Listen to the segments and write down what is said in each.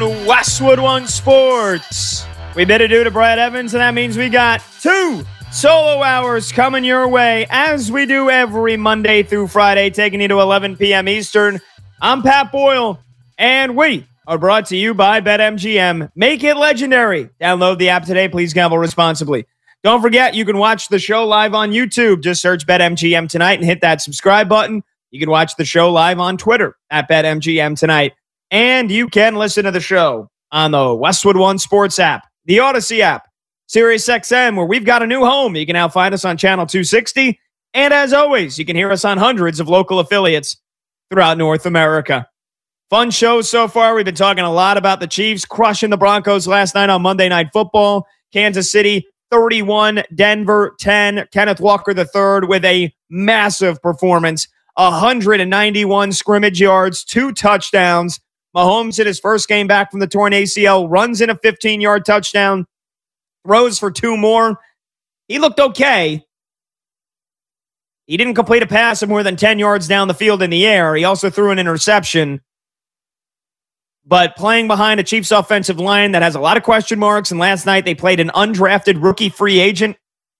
on Westwood One Sports. We bid adieu to Brad Evans, and that means we got 2 solo hours coming your way, as we do every Monday through Friday, taking you to 11 p.m. Eastern. I'm Pat Boyle, and we are brought to you by BetMGM. Make it legendary. Download the app today. Please gamble responsibly. Don't forget, you can watch the show live on YouTube. Just search BetMGM Tonight and hit that subscribe button. You can watch the show live on Twitter at BetMGM Tonight. And you can listen to the show on the Westwood One Sports app, the Odyssey app, SiriusXM, where we've got a new home. You can now find us on Channel 260. And as always, you can hear us on hundreds of local affiliates throughout North America. Fun shows so far. We've been talking a lot about the Chiefs crushing the Broncos last night on Monday Night Football. Kansas City 31, Denver 10. Kenneth Walker III with a massive performance. 191 scrimmage yards, 2 touchdowns. Mahomes in his first game back from the torn ACL, runs in a 15-yard touchdown, throws for 2 more. He looked okay. He didn't complete a pass of more than 10 yards down the field in the air. He also threw an interception. But playing behind a Chiefs offensive line that has a lot of question marks, and last night they played an undrafted free agent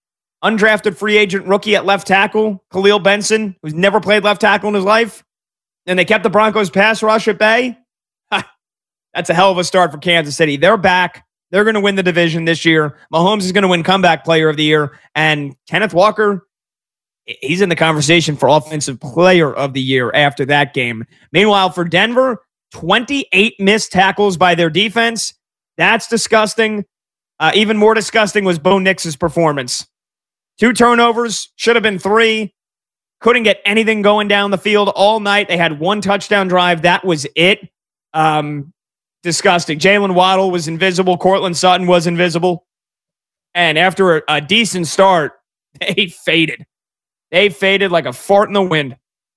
rookie at left tackle, Khalil Benson, who's never played left tackle in his life, and they kept the Broncos pass rush at bay. That's a hell of a start for Kansas City. They're back. They're going to win the division this year. Mahomes is going to win Comeback Player of the Year. And Kenneth Walker, he's in the conversation for Offensive Player of the Year after that game. Meanwhile, for Denver, 28 missed tackles by their defense. That's disgusting. Even more disgusting was Bo Nix's performance. 2 turnovers, should have been 3. Couldn't get anything going down the field all night. They had 1 touchdown drive. That was it. Disgusting. Jalen Waddle was invisible. Cortland Sutton was invisible. And after a decent start, they faded. They faded like a fart in the wind.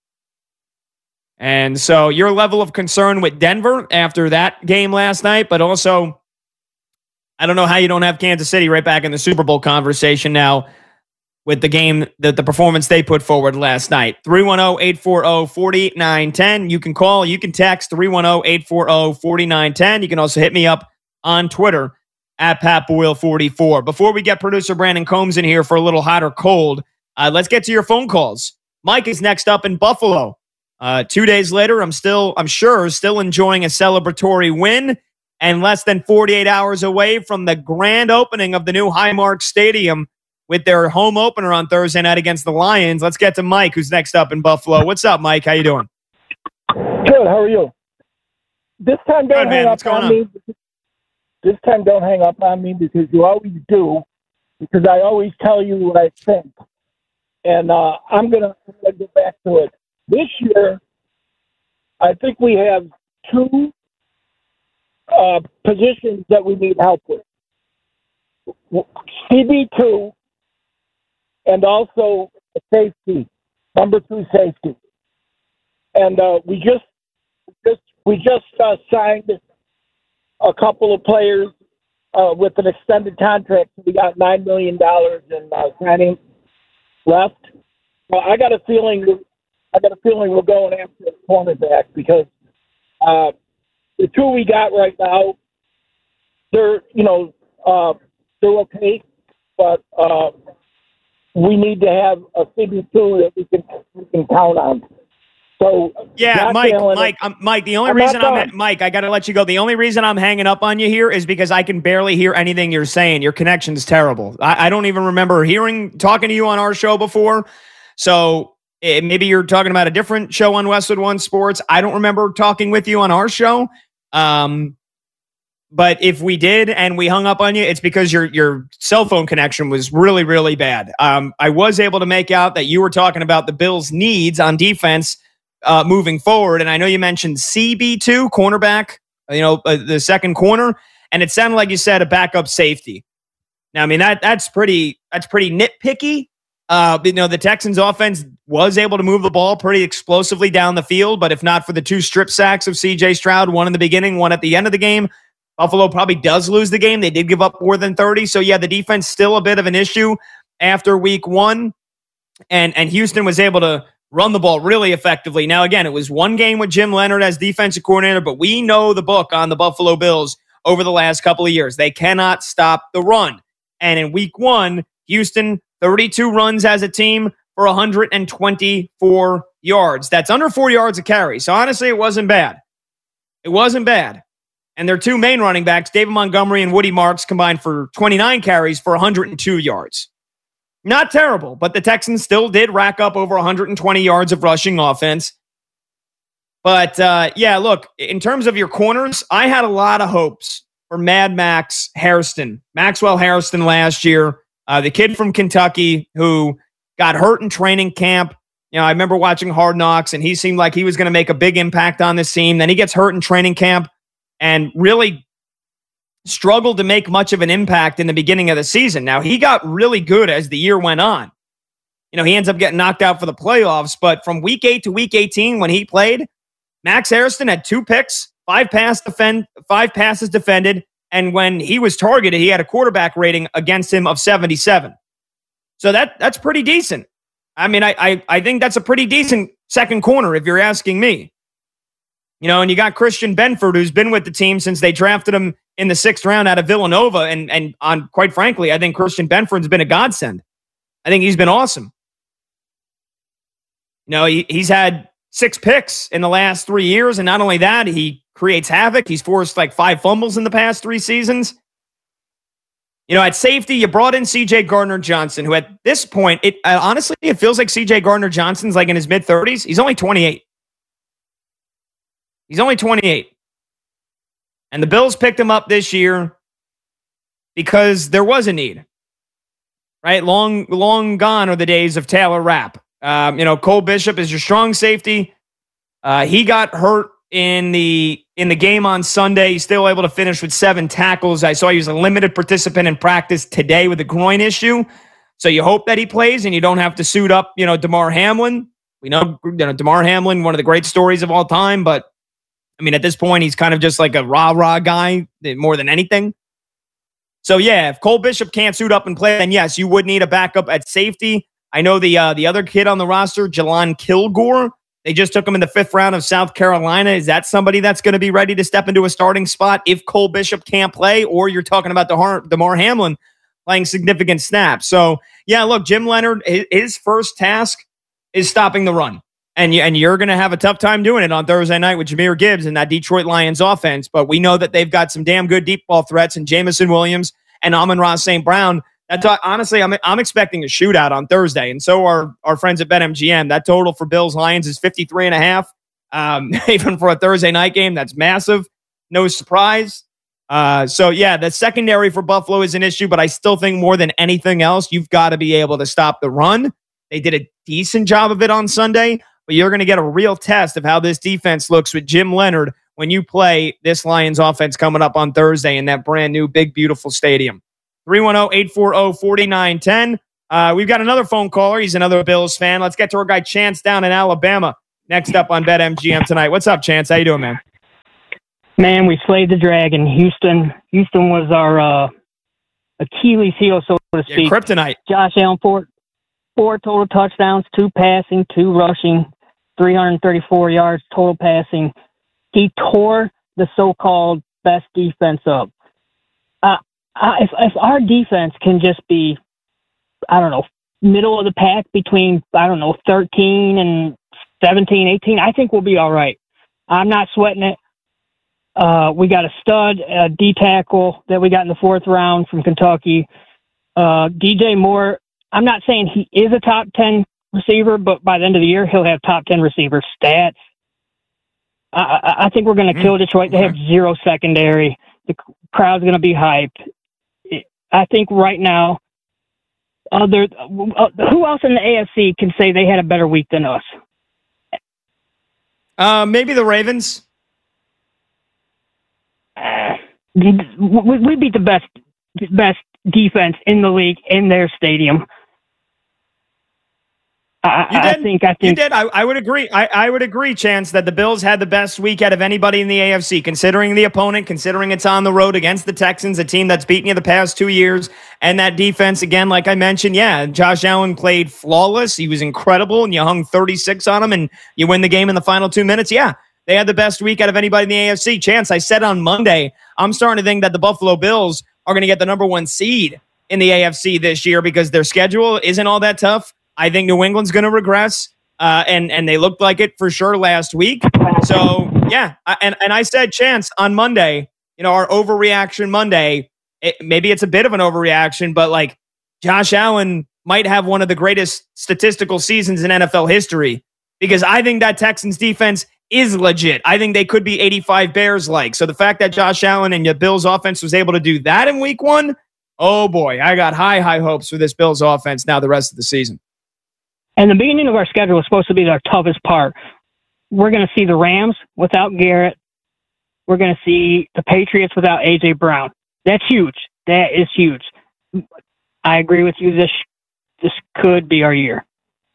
And so your level of concern with Denver after that game last night, but also, I don't know how you don't have Kansas City right back in the Super Bowl conversation now with the game, the performance they put forward last night. 310-840-4910. You can call, you can text 310-840-4910. You can also hit me up on Twitter at PatBoyle44. Before we get producer Brandon Combs in here for a little hot or cold, let's get to your phone calls. Mike is next up in Buffalo. 2 days later, I'm sure still enjoying a celebratory win, and less than 48 hours away from the grand opening of the new Highmark Stadium with their home opener on Thursday night against the Lions. Let's get to Mike, who's next up in Buffalo. What's up, Mike? How you doing? Good. How are you? This time, don't hang up on me. This time, don't hang up on me because you always do. Because I always tell you what I think, and I'm gonna get back to it. This year, I think we have 2 positions that we need help with. CB2 and also a safety, number 2 safety. And we just signed a couple of players with an extended contract. We got $9 million in signing left. Well, I got a feeling we're going after a cornerback because the 2 we got right now, they're okay, but we need to have a CB2 that we can count on. So yeah, Mike. The only reason Mike, I got to let you go. The only reason I'm hanging up on you here is because I can barely hear anything you're saying. Your connection's terrible. I don't even remember talking to you on our show before. So maybe you're talking about a different show on Westwood One Sports. I don't remember talking with you on our show. But if we did and we hung up on you, it's because your cell phone connection was really, really bad. I was able to make out that you were talking about the Bills' needs on defense moving forward. And I know you mentioned CB2, cornerback, the second corner. And it sounded like you said a backup safety. Now, I mean, that's pretty nitpicky. The Texans offense was able to move the ball pretty explosively down the field, but if not for the 2 strip sacks of CJ Stroud, one in the beginning, one at the end of the game, Buffalo probably does lose the game. They did give up more than 30. So yeah, the defense still a bit of an issue after week 1. And Houston was able to run the ball really effectively. Now, again, it was one game with Jim Leonhard as defensive coordinator, but we know the book on the Buffalo Bills over the last couple of years. They cannot stop the run. And in week 1, Houston, 32 runs as a team for 124 yards. That's under 4 yards a carry. So honestly, it wasn't bad. It wasn't bad. And their two main running backs, David Montgomery and Woody Marks, combined for 29 carries for 102 yards. Not terrible, but the Texans still did rack up over 120 yards of rushing offense. But, yeah, look, in terms of your corners, I had a lot of hopes for Mad Max Hairston. Maxwell Hairston last year, the kid from Kentucky who got hurt in training camp. You know, I remember watching Hard Knocks, and he seemed like he was going to make a big impact on this team. Then he gets hurt in training camp and really struggled to make much of an impact in the beginning of the season. Now, he got really good as the year went on. You know, he ends up getting knocked out for the playoffs, but from week 8 to week 18 when he played, Max Hairston had 2 picks, 5 passes defended, and when he was targeted, he had a quarterback rating against him of 77. So that's pretty decent. I mean, I think that's a pretty decent second corner if you're asking me. You know, and you got Christian Benford, who's been with the team since they drafted him in the 6th round out of Villanova. And on quite frankly, I think Christian Benford's been a godsend. I think he's been awesome. You know, he's had 6 picks in the last 3 years. And not only that, he creates havoc. He's forced like 5 fumbles in the past 3 seasons. You know, at safety, you brought in C.J. Gardner-Johnson, who at this point, honestly, it feels like C.J. Gardner-Johnson's like in his mid-30s. He's only 28. He's only 28. And the Bills picked him up this year because there was a need. Right? Long gone are the days of Taylor Rapp. You know, Cole Bishop is your strong safety. He got hurt in the game on Sunday. He's still able to finish with 7 tackles. I saw he was a limited participant in practice today with a groin issue. So you hope that he plays and you don't have to suit up, you know, Damar Hamlin. We know, you know, Damar Hamlin, one of the great stories of all time, but I mean, at this point, he's kind of just like a rah-rah guy more than anything. So, yeah, if Cole Bishop can't suit up and play, then yes, you would need a backup at safety. I know the other kid on the roster, Jelon Kilgore, they just took him in the 5th round of South Carolina. Is that somebody that's going to be ready to step into a starting spot if Cole Bishop can't play? Or you're talking about Damar Hamlin playing significant snaps. So, yeah, look, Jim Leonhard, his first task is stopping the run. And you're going to have a tough time doing it on Thursday night with Jahmyr Gibbs and that Detroit Lions offense. But we know that they've got some damn good deep ball threats in Jameson Williams and Amon-Ra St. Brown. Honestly, I'm expecting a shootout on Thursday. And so are our friends at BetMGM. That total for Bills Lions is 53.5. Even for a Thursday night game, that's massive. No surprise. So, yeah, the secondary for Buffalo is an issue, but I still think more than anything else, you've got to be able to stop the run. They did a decent job of it on Sunday. But you're going to get a real test of how this defense looks with Jim Leonhard when you play this Lions offense coming up on Thursday in that brand new, big, beautiful stadium. 310-840-4910. We've got another phone caller. He's another Bills fan. Let's get to our guy Chance down in Alabama next up on BetMGM tonight. What's up, Chance? How you doing, man? Man, we slayed the dragon. Houston was our Achilles heel, so to speak. Kryptonite. Josh Allen, 4 total touchdowns, 2 passing, 2 rushing, 334 yards total passing. He tore the so-called best defense up. If our defense can just be, I don't know, middle of the pack between, 13 and 17, 18, I think we'll be all right. I'm not sweating it. We got a stud D-tackle that we got in the 4th round from Kentucky. DJ Moore, I'm not saying he is a top 10 receiver, but by the end of the year, he'll have top 10 receiver stats. I think we're going to kill Detroit. They have 0 secondary. The crowd's going to be hyped. I think right now, who else in the AFC can say they had a better week than us? Maybe the Ravens. We beat the best defense in the league in their stadium. I think you did. I would agree. I would agree, Chance, that the Bills had the best week out of anybody in the AFC, considering the opponent, considering it's on the road against the Texans, a team that's beaten you the past 2 years, and that defense, again, like I mentioned, yeah, Josh Allen played flawless. He was incredible, and you hung 36 on him, and you win the game in the final 2 minutes. Yeah, they had the best week out of anybody in the AFC. Chance, I said on Monday, I'm starting to think that the Buffalo Bills are going to get the number 1 seed in the AFC this year because their schedule isn't all that tough. I think New England's going to regress, and they looked like it for sure last week. So, yeah, and I said, Chance, on Monday, our overreaction Monday, maybe it's a bit of an overreaction, but like Josh Allen might have one of the greatest statistical seasons in NFL history because I think that Texans defense is legit. I think they could be 85 Bears-like. So the fact that Josh Allen and your Bills offense was able to do that in week 1, oh boy, I got high hopes for this Bills offense now the rest of the season. And the beginning of our schedule is supposed to be our toughest part. We're going to see the Rams without Garrett. We're going to see the Patriots without A.J. Brown. That's huge. That is huge. I agree with you. This could be our year.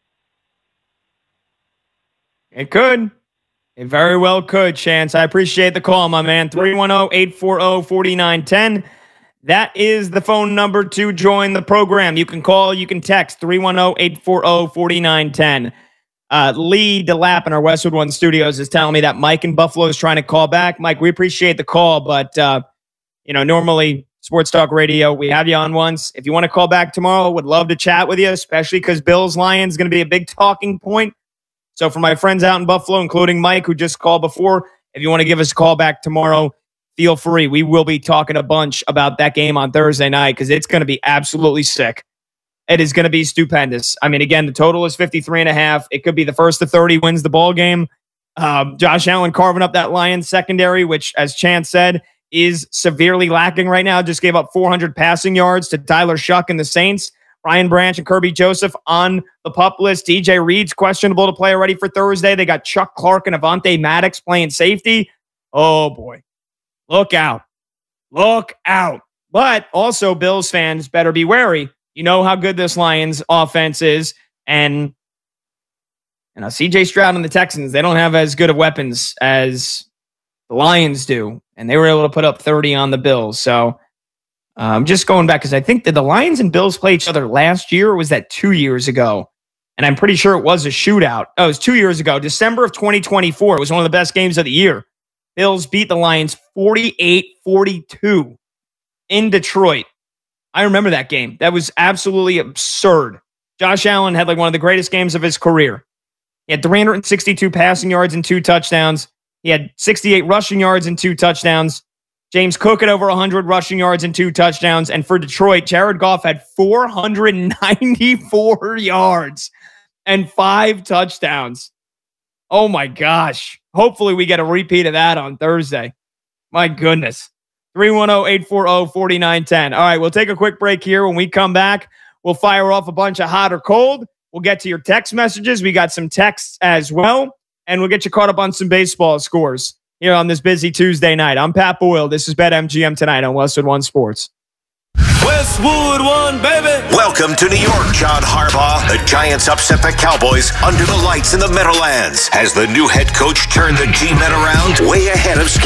It could. It very well could, Chance. I appreciate the call, my man. 310-840-4910. That is the phone number to join the program. You can call, you can text 310-840-4910. Lee DeLapp in our Westwood One studios is telling me that Mike in Buffalo is trying to call back. Mike, we appreciate the call, but normally Sports Talk Radio, we have you on once. If you want to call back tomorrow, would love to chat with you, especially because Bills Lions is going to be a big talking point. So for my friends out in Buffalo, including Mike, who just called before, if you want to give us a call back tomorrow, feel free. We will be talking a bunch about that game on Thursday night because it's going to be absolutely sick. It is going to be stupendous. I mean, again, the total is 53.5. It could be the first to 30 wins the ball game. Josh Allen carving up that Lions secondary, which, as Chance said, is severely lacking right now. Just gave up 400 passing yards to Tyler Shuck and the Saints. Ryan Branch and Kirby Joseph on the PUP list. DJ Reed's questionable to play already for Thursday. They got Chuck Clark and Avonte Maddox playing safety. Oh, boy. Look out. Look out. But also, Bills fans better be wary. You know how good this Lions offense is. And CJ Stroud and the Texans, they don't have as good of weapons as the Lions do. And they were able to put up 30 on the Bills. So I'm just going back because I think that the Lions and Bills played each other last year, or was that 2 years ago? And I'm pretty sure it was a shootout. Oh, it was 2 years ago. December of 2024. It was one of the best games of the year. Bills beat the Lions 48-42 in Detroit. I remember that game. That was absolutely absurd. Josh Allen had like one of the greatest games of his career. He had 362 passing yards and 2 touchdowns. He had 68 rushing yards and 2 touchdowns. James Cook had over 100 rushing yards and 2 touchdowns. And for Detroit, Jared Goff had 494 yards and 5 touchdowns. Oh my gosh. Hopefully we get a repeat of that on Thursday. My goodness. 310-840-4910. All right, we'll take a quick break here. When we come back, we'll fire off a bunch of hot or cold. We'll get to your text messages. We got some texts as well. And we'll get you caught up on some baseball scores here on this busy Tuesday night. I'm Pat Boyle. This is BetMGM tonight on Westwood One Sports. Westwood One, baby. Welcome to New York, John Harbaugh. The Giants upset the Cowboys under the lights in the Meadowlands. Has the new head coach turned the G-Men around way ahead of schedule?